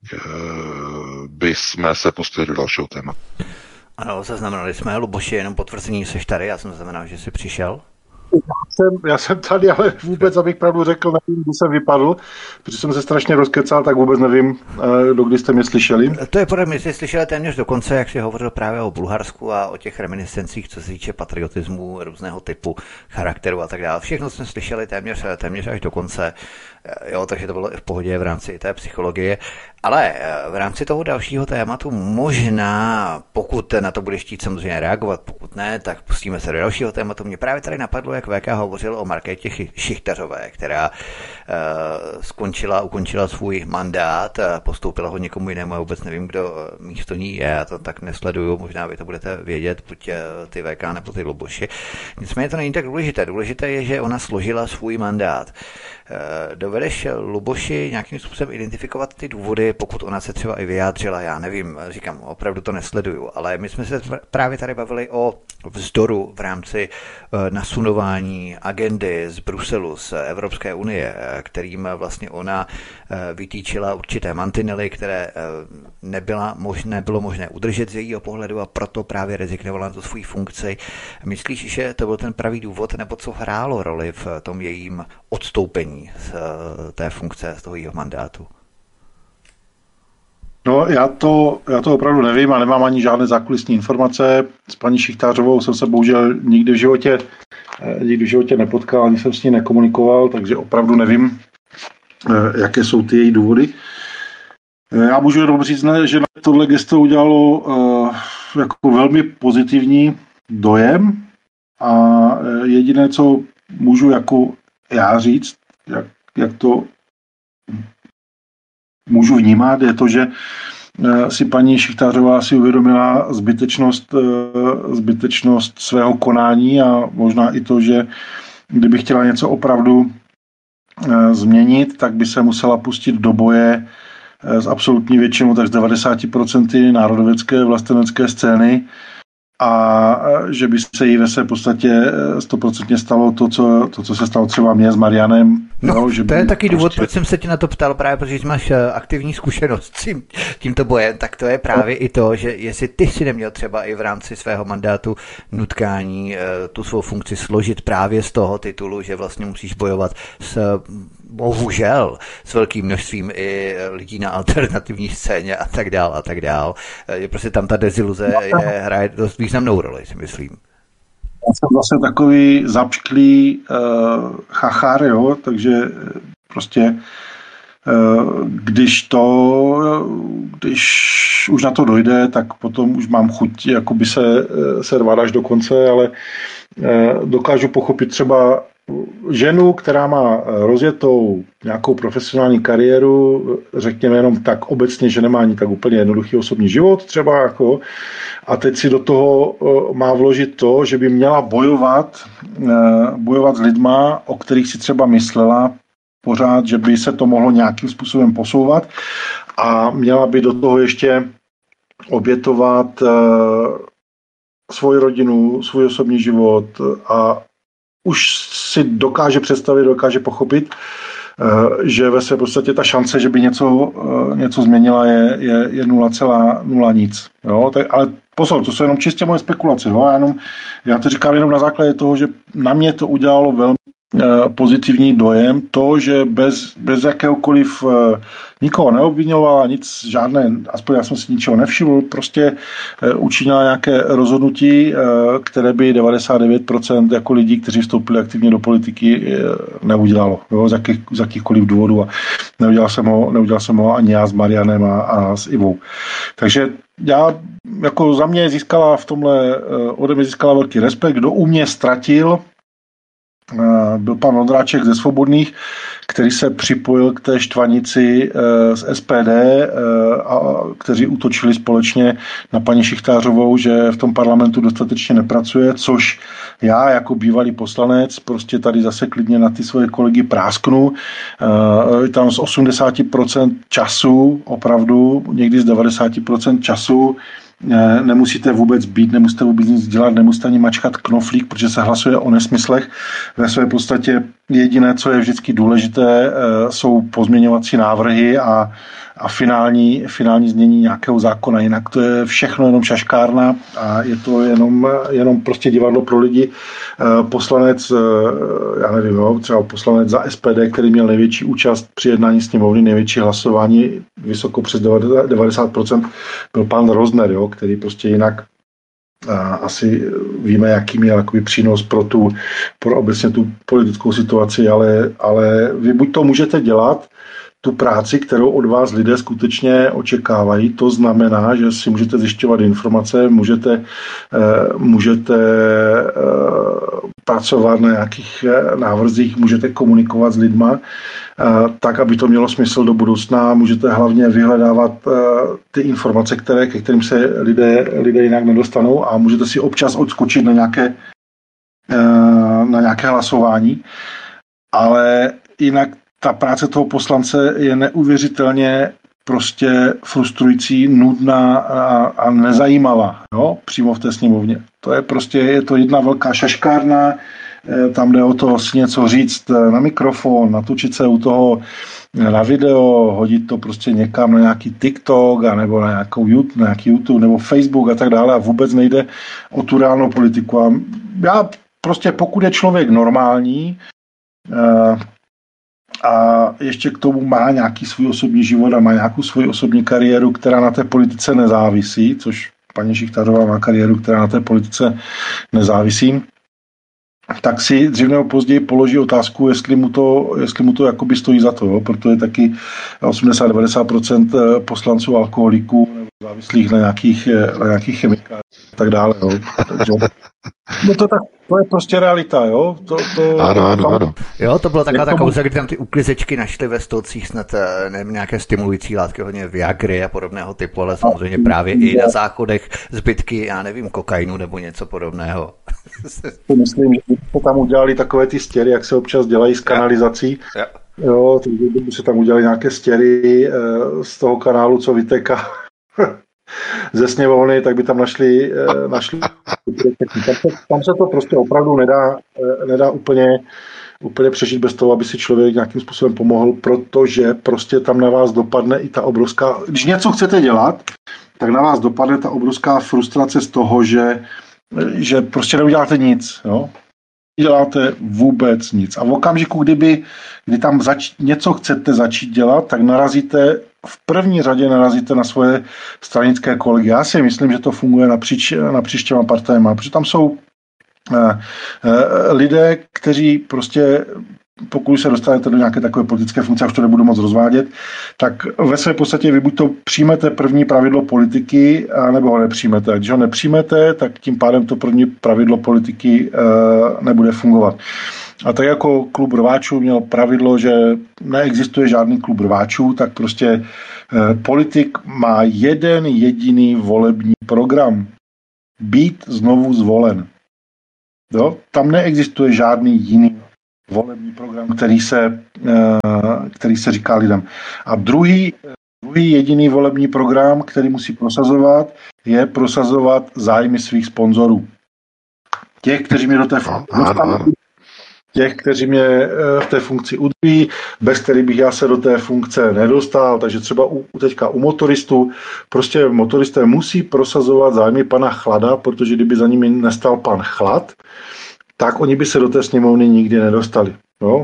bychom se pustili do dalšího tématu. Ano, zaznamenali jsme, Luboši, jenom potvrzení, seš tady, já jsem zaznamenal, že jsi přišel. Já jsem tady, ale vůbec, abych pravdu řekl, nevím, kdy jsem vypadl, protože jsem se strašně rozkecal, tak vůbec nevím, dokdy jste mě slyšeli. To je podle mě, jste slyšeli téměř do konce, jak jsi hovořil právě o Bulharsku a o těch reminiscencích, co se týče patriotismu, různého typu, charakteru a tak dále. Všechno jsme slyšeli téměř až do konce, jo, takže to bylo i v pohodě v rámci té psychologie. Ale v rámci toho dalšího tématu možná, pokud na to budeš chtít samozřejmě reagovat, pokud ne, tak pustíme se do dalšího tématu. Mě právě tady napadlo, jak VK hovořil o Markétě Šichtařové, která ukončila svůj mandát, postoupila ho někomu jinému, já vůbec nevím, kdo místo ní je, já to tak nesleduju, možná vy to budete vědět, buď ty VK nebo ty Luboši. Nicméně to není tak důležité. Důležité je, že ona složila svůj mandát. Dovedeš, Luboši, nějakým způsobem identifikovat ty důvody, pokud ona se třeba i vyjádřila, já nevím, říkám, opravdu to nesleduju, ale my jsme se právě tady bavili o vzdoru v rámci nasunování agendy z Bruselu, z Evropské unie, kterým vlastně ona vytýčila určité mantinely, které nebylo možné udržet z jejího pohledu a proto právě rezignovala na tu svou funkci. Myslíš, že to byl ten pravý důvod, nebo co hrálo roli v tom jejím odstoupení z té funkce, z toho jejího mandátu? No, já to opravdu nevím a nemám ani žádné zákulisní informace. S paní Šichtářovou jsem se bohužel nikdy v životě nepotkal, ani jsem s ní nekomunikoval, takže opravdu nevím, jaké jsou ty její důvody. Já můžu jenom říct, že na tohle gesto udělalo jako velmi pozitivní dojem a jediné, co můžu jako já říct, jak to můžu vnímat, je to, že si paní Šichtářová si uvědomila zbytečnost svého konání a možná i to, že kdyby chtěla něco opravdu změnit, tak by se musela pustit do boje s absolutní většinou, tak z 90% národověcké vlastenecké scény a že by se jí ve své podstatě 100% stalo to, co se stalo třeba mě s Marianem. No, že to je taky důvod, proč jsem se tě na to ptal, právě protože máš aktivní zkušenost s tímto bojem, tak to je právě i to, že jestli ty si neměl třeba i v rámci svého mandátu nutkání tu svou funkci složit právě z toho titulu, že vlastně musíš bojovat bohužel s velkým množstvím i lidí na alternativní scéně a tak dál. Je prostě tam ta deziluze hraje dost významnou roli, si myslím. Já jsem zase takový zapšklý chachár, jo, takže prostě když už na to dojde, tak potom už mám chuť jakoby se rvat až do konce, ale dokážu pochopit třeba ženu, která má rozjetou nějakou profesionální kariéru, řekněme jenom tak obecně, že nemá ani tak úplně jednoduchý osobní život třeba, jako, a teď si do toho má vložit to, že by měla bojovat s lidma, o kterých si třeba myslela pořád, že by se to mohlo nějakým způsobem posouvat a měla by do toho ještě obětovat svoji rodinu, svůj osobní život a už si dokáže představit, dokáže pochopit, že ve své podstatě ta šance, že by něco změnila, je 0,0 nic. Jo? Ale pozor, to jsou jenom čistě moje spekulace. Jo? Já to říkám jenom na základě toho, že na mě to udělalo velmi pozitivní dojem, to, že bez jakéhokoliv nikoho neobvinovala, nic žádné, aspoň já jsem si ničeho nevšiml, prostě učinila nějaké rozhodnutí, které by 99% jako lidí, kteří vstoupili aktivně do politiky, neudělalo, jo, z jakýchkoliv důvodů a neudělal jsem ho ani já s Marianem a s Ivou. Takže jako za mě získala v tomhle, ode mě získala velký respekt, kdo u mě ztratil, byl pan Vondráček ze Svobodných, který se připojil k té štvanici z SPD, kteří útočili společně na paní Šichtářovou, že v tom parlamentu dostatečně nepracuje, což já jako bývalý poslanec prostě tady zase klidně na ty svoje kolegy prásknu. Tam z 80% času, opravdu někdy z 90% času nemusíte vůbec být, nemusíte vůbec nic dělat, nemusíte ani mačkat knoflík, protože se hlasuje o nesmyslech. Ve své podstatě jediné, co je vždycky důležité, jsou pozměňovací návrhy a finální znění nějakého zákona. Jinak to je všechno jenom šaškárna a je to jenom prostě divadlo pro lidi. Poslanec, já nevím, třeba poslanec za SPD, který měl největší účast při jednání sněmovny, největší hlasování, vysoko přes 90%, byl pan Rozner, který prostě jinak asi víme, jaký měl jakoby přínos pro obecně tu politickou situaci, ale vy buď to můžete dělat, tu práci, kterou od vás lidé skutečně očekávají. To znamená, že si můžete zjišťovat informace, můžete pracovat na nějakých návrzích, můžete komunikovat s lidma, tak, aby to mělo smysl do budoucna. Můžete hlavně vyhledávat ty informace, ke kterým se lidé jinak nedostanou a můžete si občas odskočit na nějaké hlasování. Ale jinak ta práce toho poslance je neuvěřitelně prostě frustrující, nudná a nezajímavá, jo? Přímo v té sněmovně. To je prostě, je to jedna velká šaškárna, tam jde o to si něco říct na mikrofon, natočit se u toho na video, hodit to prostě někam na nějaký TikTok nebo na nějaký YouTube nebo Facebook a tak dále a vůbec nejde o tu reálnou politiku. A já prostě, pokud je člověk normální, a ještě k tomu má nějaký svůj osobní život a má nějakou svou osobní kariéru, která na té politice nezávisí, což paní Šichtářová má kariéru, která na té politice nezávisí, tak si dřív nebo později položí otázku, jestli mu to jakoby stojí za to, jo? Protože taky 80-90% poslanců alkoholiků nebo závislých na nějakých chemikáliích a tak dále. Jo? Takže, to je prostě realita, jo? Ano. Jo, to byla taková ta kauza, kdy tam ty uklizečky našly ve stolcích snad nějaké stimulující látky, hodně Viagry a podobného typu, ale samozřejmě právě i na záchodech zbytky, já nevím, kokainu nebo něco podobného. Myslím, že tam udělali takové ty stěry, jak se občas dělají s kanalizací. Jo, takže by se tam udělali nějaké stěry z toho kanálu, co vyteká ze sněmovny, tak by tam našli tam se to prostě opravdu nedá úplně přežít bez toho, aby si člověk nějakým způsobem pomohl, protože prostě tam na vás dopadne i ta obrovská, když něco chcete dělat, tak na vás dopadne ta obrovská frustrace z toho, že prostě neuděláte nic, jo? Děláte vůbec nic. A v okamžiku, kdy tam něco chcete začít dělat, tak v první řadě narazíte na svoje stranické kolegy. Já si myslím, že to funguje napříč těma partajema, protože tam jsou lidé, kteří prostě, pokud se dostanete do nějaké takové politické funkce, už to nebudu moc rozvádět, tak ve své podstatě vy buď to přijmete první pravidlo politiky, nebo ho nepřijmete. A když ho nepřijmete, tak tím pádem to první pravidlo politiky nebude fungovat. A tak jako klub rváčů měl pravidlo, že neexistuje žádný klub rváčů, tak prostě politik má jeden jediný volební program. Být znovu zvolen. Jo? Tam neexistuje žádný jiný volební program, který se říká lidem. A druhý jediný volební program, který musí prosazovat, je prosazovat zájmy svých sponzorů. Těch, kteří mě do té funkce dostanou, těch, kteří mě v té funkci udrží, bez kterých bych já se do té funkce nedostal. Takže třeba teďka u motoristů, prostě motoristé musí prosazovat zájmy pana Chlada, protože kdyby za nimi nestal pan Chlad, tak oni by se do té sněmovny nikdy nedostali. No?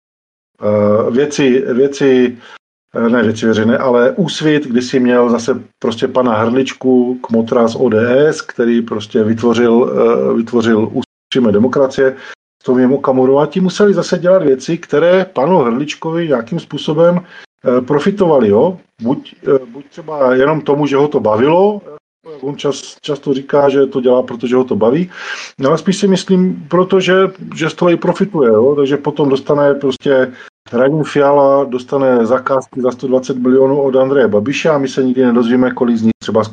Věci veřejné, ale Úsvit, když si měl zase prostě pana Hrličku, kmotra z ODS, který prostě vytvořil Úsvit demokracie, s Tomiem Okamurou, a ti museli zase dělat věci, které panu Hrličkovi nějakým způsobem profitovali. Jo? Buď třeba jenom tomu, že ho to bavilo, on často říká, že to dělá, protože ho to baví, ale spíš si myslím, protože z toho i profituje. Jo? Takže potom dostane prostě Radim Fiala dostane zakázky za 120 milionů od Andreje Babiše a my se nikdy nedozvíme, kolik z nich třeba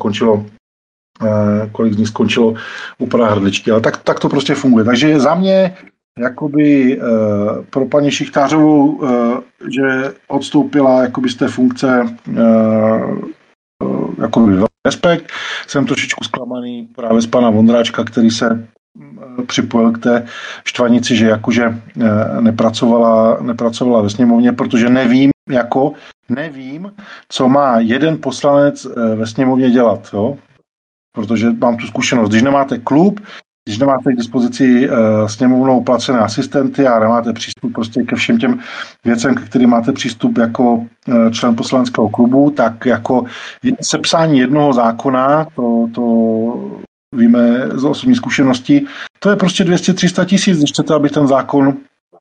skončilo u pana Hrdličky. Ale tak to prostě funguje. Takže za mě jakoby pro paní Šichtářovou, že odstoupila jakoby z té funkce jakoby respekt. Jsem trošičku zklamaný právě z pana Vondráčka, který se připojil k té štvanici, že jakože nepracovala ve sněmovně, protože nevím, co má jeden poslanec ve sněmovně dělat, jo? Protože mám tu zkušenost. Když nemáte klub, když nemáte k dispozici sněmovnou placené asistenty a nemáte přístup prostě ke všem těm věcem, ke kterým máte přístup jako člen poslaneckého klubu, tak jako sepsání jednoho zákona, to víme z osobní zkušenosti, to je prostě 200-300 tisíc, když chcete, aby ten zákon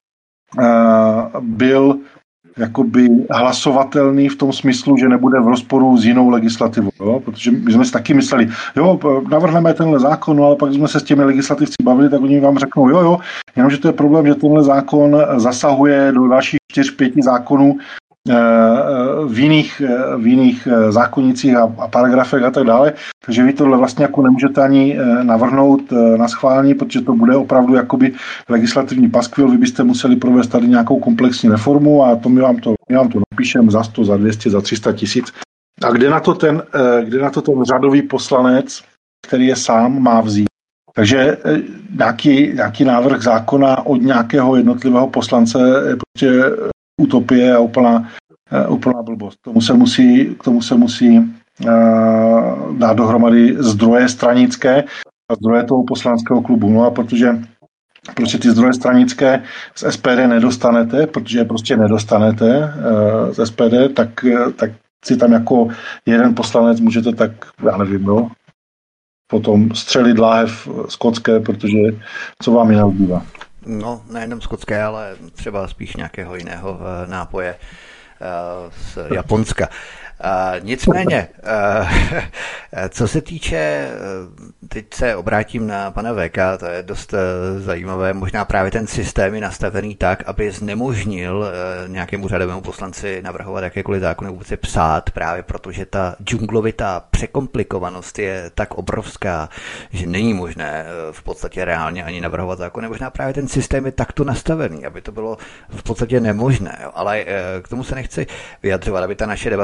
byl jakoby hlasovatelný v tom smyslu, že nebude v rozporu s jinou legislativou. Jo? Protože my jsme si taky mysleli, jo, navrhneme tenhle zákon, no, ale pak jsme se s těmi legislativci bavili, tak oni vám řeknou, jo, jenomže to je problém, že tenhle zákon zasahuje do dalších 4-5 zákonů v jiných zákonnicích a paragrafech a tak dále, takže vy tohle vlastně jako nemůžete ani navrhnout na schválení, protože to bude opravdu jakoby legislativní paskvil, vy byste museli provést tady nějakou komplexní reformu a to my vám to napíšeme za 100, za 200, za 300 tisíc. A kde na to ten řadový poslanec, který je sám, má vzít? Takže nějaký návrh zákona od nějakého jednotlivého poslance je prostě utopie a úplná blbost. K tomu se musí dát dohromady zdroje stranické a zdroje toho poslaneckého klubu. No a protože ty zdroje stranické z SPD nedostanete, protože je prostě nedostanete z SPD, tak si tam jako jeden poslanec můžete tak, já nevím, no, potom střelit láhev skotské, protože co vám jiného zbývá. No, nejenom skotské, ale třeba spíš nějakého jiného nápoje z Japonska. Nicméně, co se týče, teď se obrátím na pana VK, to je dost zajímavé, možná právě ten systém je nastavený tak, aby znemožnil nějakému řadovému poslanci navrhovat jakékoliv zákony, vůbec je psát, právě protože ta džunglovitá překomplikovanost je tak obrovská, že není možné v podstatě reálně ani navrhovat zákony. Možná právě ten systém je takto nastavený, aby to bylo v podstatě nemožné, jo. Ale k tomu se nechci vyjadřovat, aby ta naše debata nesklouzla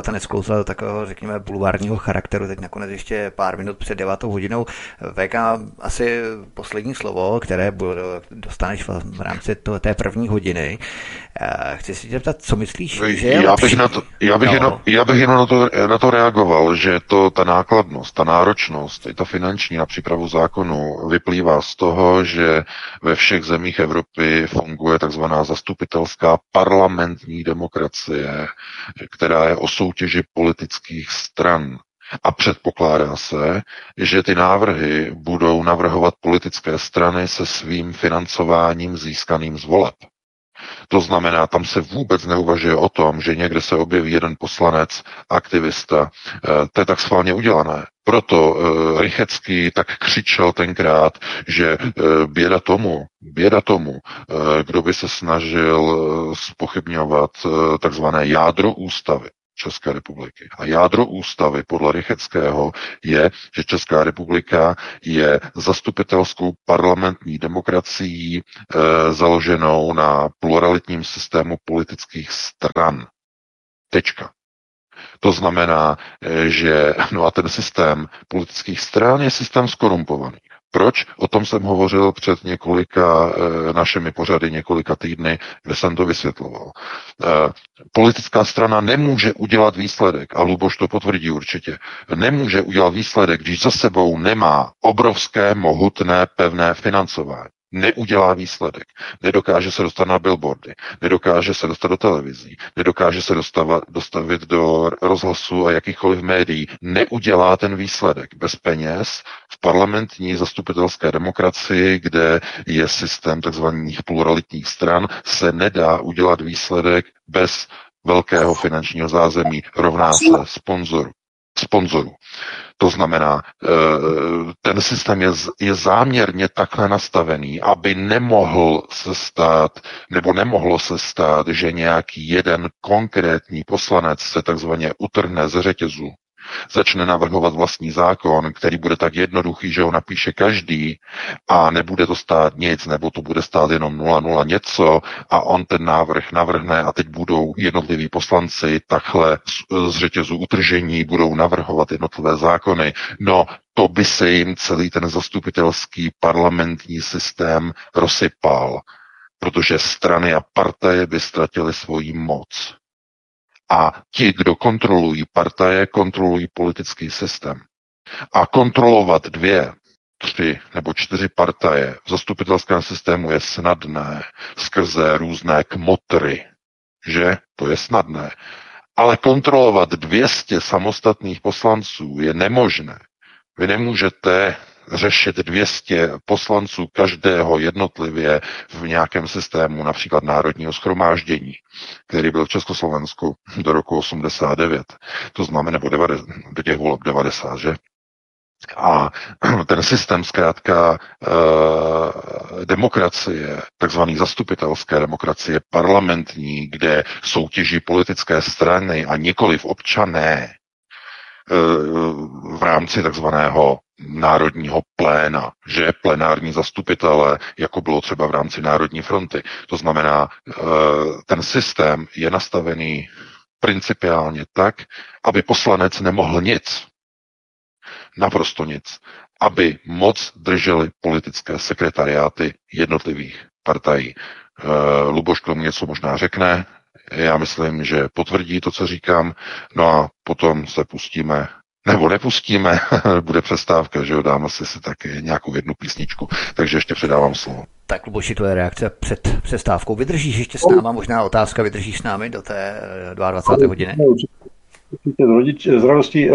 pouze takového, řekněme, bulvárního charakteru, teď nakonec ještě pár minut před 9 hodinou. VK, asi poslední slovo, které dostaneš v rámci té první hodiny. Chci si tě ptat, co myslíš, že je lepší? Já bych jenom na to reagoval, že ta nákladnost, ta náročnost, i ta finanční na přípravu zákonu vyplývá z toho, že ve všech zemích Evropy funguje takzvaná zastupitelská parlamentní demokracie, která je o soutěži politických stran. A předpokládá se, že ty návrhy budou navrhovat politické strany se svým financováním získaným z voleb. To znamená, tam se vůbec neuvažuje o tom, že někde se objeví jeden poslanec, aktivista. To je tak schválně udělané. Proto Rychecký tak křičel tenkrát, že běda tomu, kdo by se snažil zpochybňovat takzvané jádro ústavy České republiky. A jádro ústavy podle Rycheckého je, že Česká republika je zastupitelskou parlamentní demokracií založenou na pluralitním systému politických stran. Tečka. To znamená, že a ten systém politických stran je systém skorumpovaný. Proč? O tom jsem hovořil před několika našimi pořady, několika týdny, kde jsem to vysvětloval. Politická strana nemůže udělat výsledek, a Luboš to potvrdí určitě, nemůže udělat výsledek, když za sebou nemá obrovské, mohutné, pevné financování. Neudělá výsledek. Nedokáže se dostat na billboardy, nedokáže se dostat do televizí, nedokáže se dostavit do rozhlasu a jakýchkoliv médií. Neudělá ten výsledek bez peněz v parlamentní zastupitelské demokracii, kde je systém takzvaných pluralitních stran, se nedá udělat výsledek bez velkého finančního zázemí, rovná se sponzoru. To znamená, ten systém je záměrně takhle nastavený, aby nemohlo se stát, že nějaký jeden konkrétní poslanec se takzvaně utrhne ze řetězu, začne navrhovat vlastní zákon, který bude tak jednoduchý, že ho napíše každý a nebude to stát nic, nebo to bude stát jenom 0,0 něco a on ten návrh navrhne a teď budou jednotliví poslanci takhle z řetězu utržení, budou navrhovat jednotlivé zákony. No, to by se jim celý ten zastupitelský parlamentní systém rozsypal, protože strany a partaje by ztratily svoji moc. A ti, kdo kontrolují partaje, kontrolují politický systém. A kontrolovat 2, 3 nebo 4 partaje v zastupitelském systému je snadné skrze různé kmotry, že? To je snadné. Ale kontrolovat 200 samostatných poslanců je nemožné. Vy nemůžete řešit 200 poslanců každého jednotlivě v nějakém systému, například Národního shromáždění, který byl v Československu do roku 89, to znamená, nebo do těch voleb 90, že? A ten systém zkrátka demokracie, takzvaný zastupitelské demokracie, parlamentní, kde soutěží politické strany a nikoliv občané, v rámci takzvaného národního pléna, že plenární zastupitele, jako bylo třeba v rámci Národní fronty. To znamená, ten systém je nastavený principiálně tak, aby poslanec nemohl nic, naprosto nic, aby moc držely politické sekretariáty jednotlivých partají. Luboš k tomu něco možná řekne, já myslím, že potvrdí to, co říkám, no a potom se pustíme, nebo nepustíme, bude přestávka, že jo, dáme si taky nějakou jednu písničku, takže ještě předávám slovo. Tak Luboši, tvoje reakce před přestávkou. Vydržíš ještě s náma, možná otázka, vydržíš s námi do té 22. hodiny? Určitě, s radostí,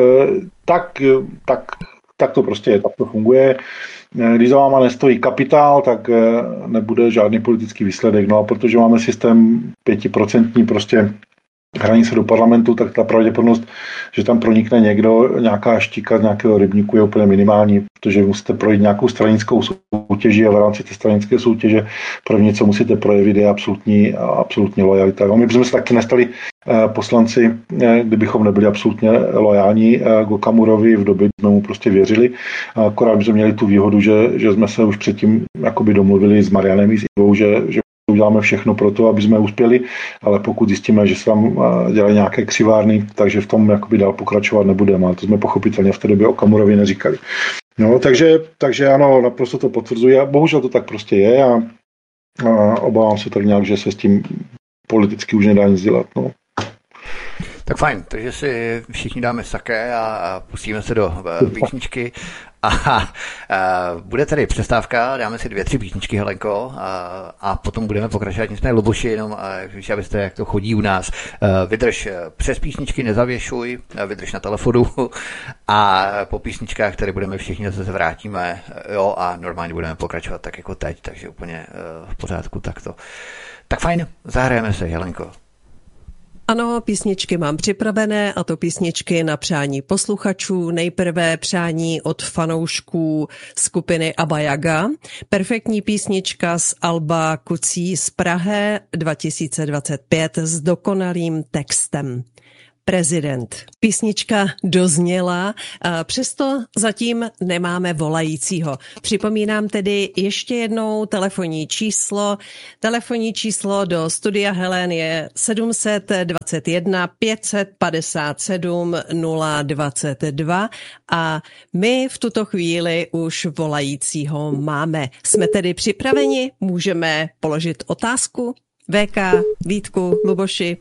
tak to prostě je, tak to funguje. Když za váma nestojí kapitál, tak nebude žádný politický výsledek. No a protože máme systém 5% prostě hranice do parlamentu, tak ta pravděpodobnost, že tam pronikne někdo, nějaká štika z nějakého rybníku je úplně minimální, protože musíte projít nějakou stranickou soutěži a v rámci té stranické soutěže první, co musíte projevit, je absolutní lojalita. My bychom se taky nestali poslanci, kdybychom nebyli absolutně lojální k Okamurovi, v době, kdy jsme mu prostě věřili. Akorát bychom měli tu výhodu, že jsme se už předtím jakoby domluvili s Marianem i s Ivou, že uděláme všechno pro to, aby jsme uspěli, ale pokud zjistíme, že se tam dělají nějaké křivárny, takže v tom jakoby dál pokračovat nebudeme, ale to jsme pochopitelně v té době Okamurovi neříkali. No, takže ano, naprosto to potvrzuji a bohužel to tak prostě je a obávám se tak nějak, že se s tím politicky už nedá nic dělat. No. Tak fajn, takže si všichni dáme saké a pustíme se do písničky. A bude tady přestávka, dáme si 2-3 písničky, Helenko, a potom budeme pokračovat. Nicméně, Luboši, jenom, když abyste, jak to chodí u nás, vydrž přes písničky, nezavěšuj, vydrž na telefonu a po písničkách, které budeme všichni zase vrátíme, jo, a normálně budeme pokračovat tak jako teď, takže úplně v pořádku takto. Tak fajn, zahrajeme se, Helenko. Ano, písničky mám připravené, a to písničky na přání posluchačů. Nejprve přání od fanoušků skupiny Abba Yaga. Perfektní písnička z alba Kucí z Prahy 2025 s dokonalým textem. Prezident. Písnička dozněla, přesto zatím nemáme volajícího. Připomínám tedy ještě jednou telefonní číslo. Telefonní číslo do studia Helen je 721 557 022 a my v tuto chvíli už volajícího máme. Jsme tedy připraveni? Můžeme položit otázku? VK, Vítku, Luboši?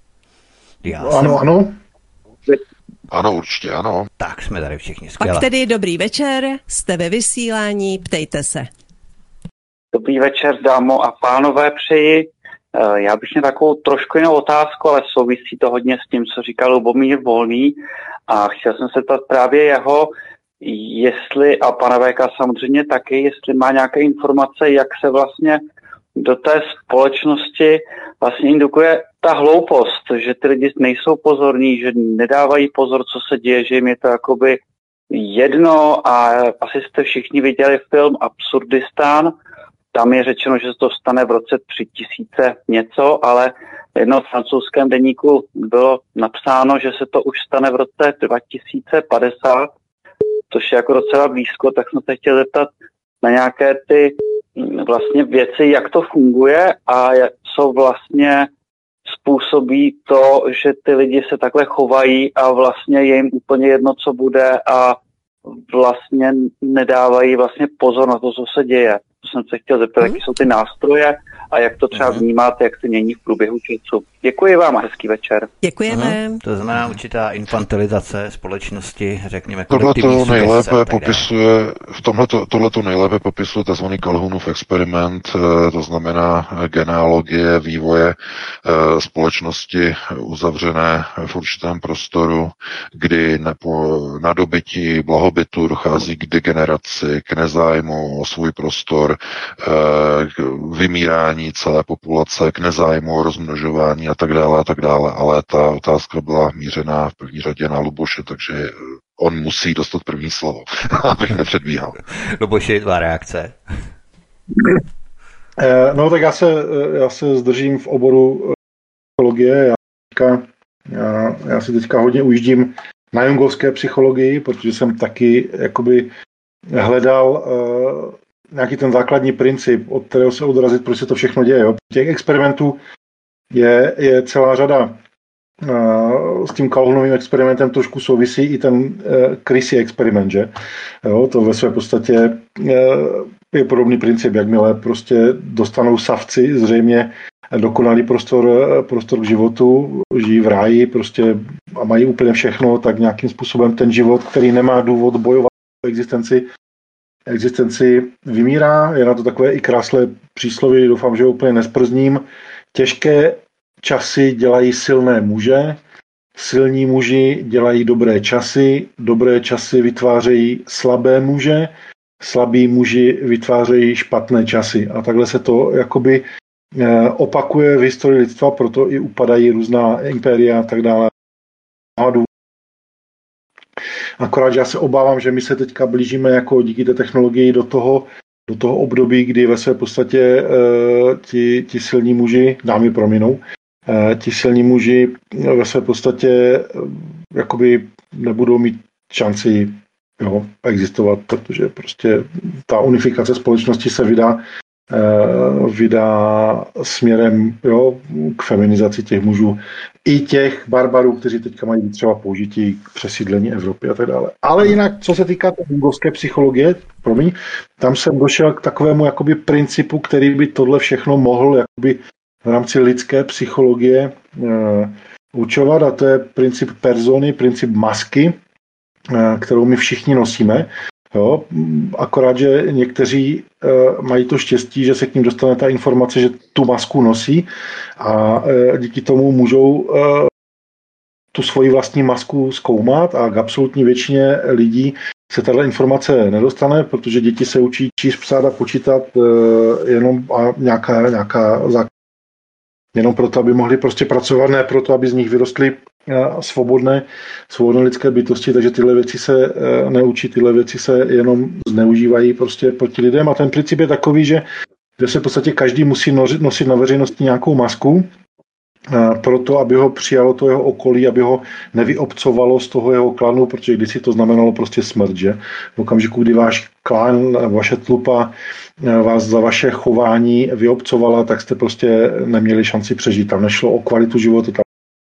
Ano. Ano, určitě ano. Tak jsme tady všichni, skvěle. Pak tedy dobrý večer, jste ve vysílání, ptejte se. Dobrý večer, dámo a pánové, přeji. Já bych měl takovou trošku jinou otázku, ale souvisí to hodně s tím, co říkal Lubomír Volný, a chtěl jsem se ptat právě jeho, jestli, a pana VK samozřejmě taky, jestli má nějaké informace, jak se vlastně do té společnosti vlastně indukuje ta hloupost, že ty lidi nejsou pozorní, že nedávají pozor, co se děje, že jim je to jakoby jedno, a asi jste všichni viděli film Absurdistán. Tam je řečeno, že se to stane v roce 3000 něco, ale v jednom francouzském deníku bylo napsáno, že se to už stane v roce 2050, což je jako docela blízko, tak jsem se chtěl zeptat na nějaké ty vlastně věci, jak to funguje a co vlastně způsobí to, že ty lidi se takhle chovají a vlastně je jim úplně jedno, co bude, a vlastně nedávají vlastně pozor na to, co se děje. To jsem se chtěl zeptat, jaké jsou ty nástroje a jak to třeba vnímáte, jak se mění v průběhu času. Děkuji vám a hezký večer. Děkujeme. To znamená určitá infantilizace společnosti, řekněme, Tohleto nejlépe popisuje, tohleto nejlépe popisuje tzv. Calhounův experiment, to znamená genealogie vývoje společnosti uzavřené v určitém prostoru, kdy na dobytí blahobytu dochází k degeneraci, k nezájmu o svůj prostor, k vymírání celé populace, k nezájmu o rozmnožování a tak dále, ale ta otázka byla mířená v první řadě na Luboše, takže on musí dostat první slovo, abych nepředbíhal. Luboši, tvá reakce. No tak já se zdržím v oboru psychologie. Já si teďka hodně ujíždím na jungovské psychologii, protože jsem taky jakoby hledal nějaký ten základní princip, od kterého se odrazit, proč se to všechno děje. Jo. Těch experimentů je celá řada. S tím Calhounovým experimentem trošku souvisí i ten Chrissy experiment, že? Jo, to ve své podstatě je podobný princip, jakmile prostě dostanou savci zřejmě dokonalý prostor k životu, žijí v ráji prostě a mají úplně všechno, tak nějakým způsobem ten život, který nemá důvod bojovat o existenci vymírá. Je na to takové i krásné přísloví, doufám, že ho úplně nesprzním. Těžké časy dělají silné muže, silní muži dělají dobré časy vytvářejí slabé muže, slabí muži vytvářejí špatné časy. A takhle se to jakoby opakuje v historii lidstva, proto i upadají různá impéria a tak dále. Akorát, že já se obávám, že my se teďka blížíme jako díky té technologii do toho období, kdy ve své podstatě ti silní muži, dámy prominou, ti silní muži ve své podstatě jakoby nebudou mít šanci existovat, protože prostě ta unifikace společnosti se vydá vydá směrem k feminizaci těch mužů i těch barbarů, kteří teďka mají třeba použití k přesídlení Evropy a tak dále. Ale jinak, co se týká té jungovské psychologie, tam jsem došel k takovému jakoby principu, který by tohle všechno mohl jakoby v rámci lidské psychologie učovat, a to je princip persony, princip masky, kterou my všichni nosíme. Jo, akorát, že někteří mají to štěstí, že se k ním dostane ta informace, že tu masku nosí a díky tomu můžou tu svoji vlastní masku zkoumat, a k absolutní většině lidí se tato informace nedostane, protože děti se učí číst, psát a počítat jenom jenom proto, aby mohli prostě pracovat, ne proto, aby z nich vyrostly svobodné lidské bytosti, takže tyhle věci se neučí, tyhle věci se jenom zneužívají prostě proti lidem, a ten princip je takový, že se v podstatě každý musí nosit na veřejnosti nějakou masku, proto, aby ho přijalo to jeho okolí, aby ho nevyobcovalo z toho jeho klanu, protože kdysi to znamenalo prostě smrt, že? V okamžiku, kdy váš klan, vaše tlupa vás za vaše chování vyobcovala, tak jste prostě neměli šanci přežít. Tam nešlo o kvalitu života, tam